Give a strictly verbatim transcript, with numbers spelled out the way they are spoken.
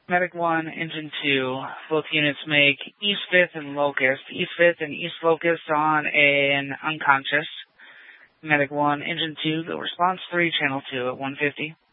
Medic one, Engine two, both units make East fifth and Locust. East fifth and East Locust on a, an unconscious. Medic one, Engine two, go response three, Channel two at one fifty.